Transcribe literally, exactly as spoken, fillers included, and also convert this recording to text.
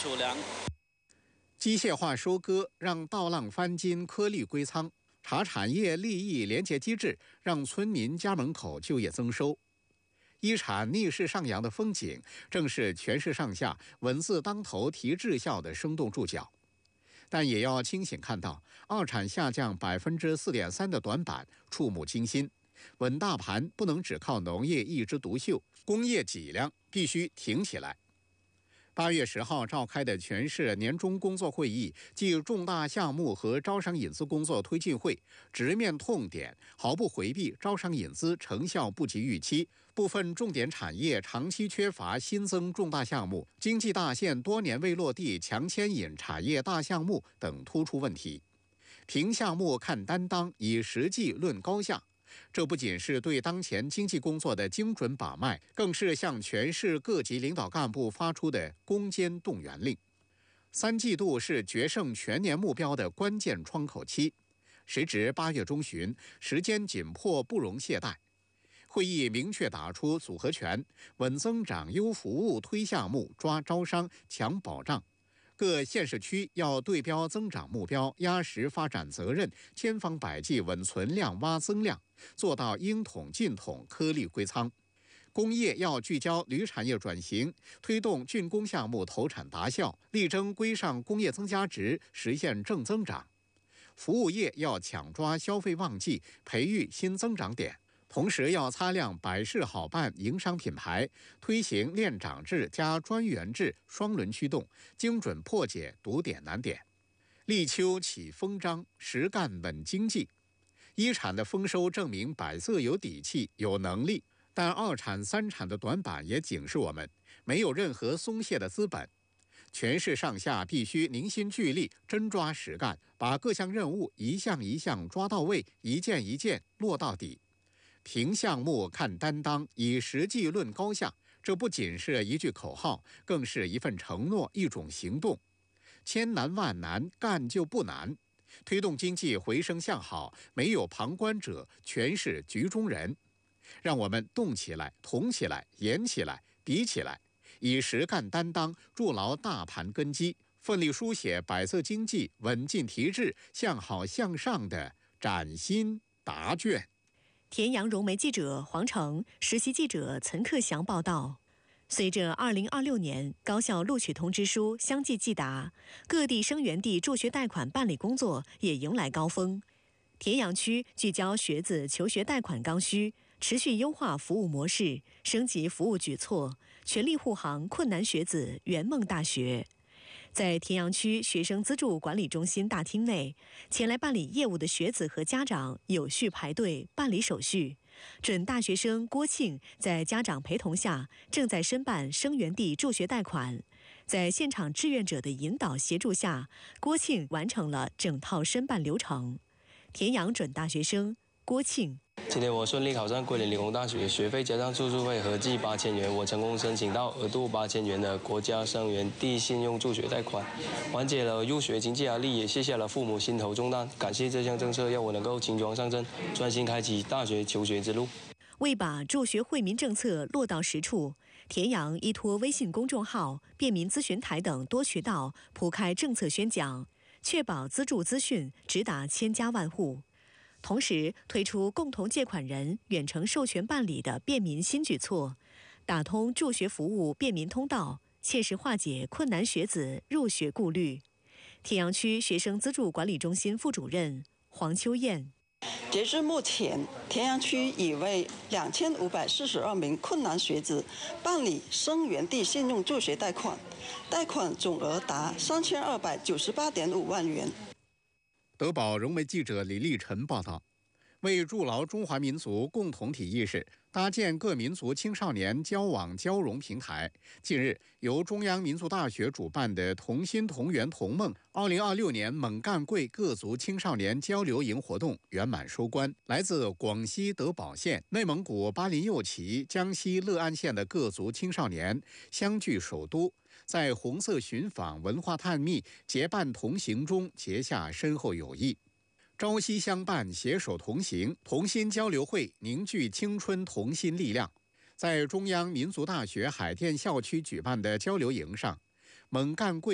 储粮。 机械化收割让稻浪翻金，颗粒归仓；茶产业利益连结机制让村民家门口就业增收。一产逆势上扬的风景，正是全市上下稳字当头提质效的生动注脚。但也要清醒看到，二产下降百分之四点三的短板触目惊心。稳大盘不能只靠农业一枝独秀，工业脊梁必须挺起来。八月十号召开的全市年中工作会议暨重大项目和招商引资工作推进会，直面痛点，毫不回避招商引资成效不及预期、部分重点产业长期缺乏新增重大项目、经济大县多年未落地强牵引产业大项目等突出问题。评项目看担当，以实际论高下。这不仅是对当前经济工作的精准把脉，更是向全市各级领导干部发出的攻坚动员令。三季度是决胜全年目标的关键窗口期，时值八月中旬，时间紧迫，不容懈怠。会议明确打出组合拳，稳增长、优服务、推项目、抓招商、强保障。各县市区要对标增长目标，压实发展责任，千方百计稳存量、挖增量，做到应统尽统、颗粒归仓。工业要聚焦铝产业转型，推动竣工项目投产达效，力争归上工业增加值，实现正增长。服务业要抢抓消费旺季，培育新增长点。同时要擦亮百事好办营商品牌，推行链长制加专员制双轮驱动，精准破解堵点难点。立秋起风张，实干稳经济。一产的丰收证明百色有底气、有能力，但二产、三产的短板也警示我们，没有任何松懈的资本。全市上下必须凝心聚力，真抓实干，把各项任务一项一项抓到位，一件一件落到底。评项目看担当，以实际论高下，这不仅是一句口号，更是一份承诺，一种行动。千难万难，干就不难。推动经济回升向好，没有旁观者，全是局中人。让我们动起来，同起来，研起来，比起来，以实干担当，筑牢大盘根基，奋力书写百色经济稳进提质、向好向上的崭新答卷。 田阳融媒记者黄成、实习记者岑克祥报道。随着二零二六年高校录取通知书相继寄达，各地生源地助学贷款办理工作也迎来高峰。田阳区聚焦学子求学贷款刚需，持续优化服务模式，升级服务举措，全力护航困难学子圆梦大学。在田阳区学生资助管理中心大厅内，前来办理业务的学子和家长有序排队办理手续。准大学生郭庆在家长陪同下，正在申办生源地助学贷款。在现场志愿者的引导协助下，郭庆完成了整套申办流程。田阳准大学生郭庆。 今天我顺利考上桂林理工大学，学费加上住宿费合计八千元，我成功申请到额度八千元的国家生源地信用助学贷款，缓解了入学经济压力，也卸下了父母心头重担。感谢这项政策，让我能够轻装上阵，专心开启大学求学之路。 为把助学惠民政策落到实处，田阳依托微信公众号、便民咨询台等多渠道铺开政策宣讲，确保资助资讯直达千家万户。同时推出共同借款人远程授权办理的便民新举措，打通助学服务便民通道，切实化解困难学子入学顾虑。田阳区学生资助管理中心副主任黄秋燕。 截至目前，田阳区已为两千五百四十二名困难学子办理生源地信用助学贷款，贷款总额达三千二百九十八点五万元。 德保融媒记者李立晨报道。为筑牢中华民族共同体意识，搭建各民族青少年交往交融平台，近日由中央民族大学主办的同心同源同梦二零二六年猛干贵各族青少年交流营活动圆满收官。来自广西德保县、内蒙古巴林右旗、江西乐安县的各族青少年相聚首都，在红色寻访、文化探秘、结伴同行中结下深厚友谊。朝夕相伴，携手同行，同心交流会凝聚青春同心力量。在中央民族大学海淀校区举办的交流营上，猛干贵